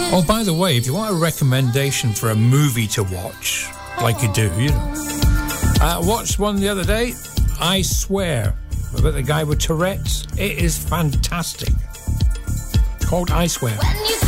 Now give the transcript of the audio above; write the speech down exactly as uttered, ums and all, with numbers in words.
Oh, by the way, if you want a recommendation for a movie to watch, like you do, you know, I watched one the other day, I Swear, about the guy with Tourette's. It is fantastic. It's called I Swear. When you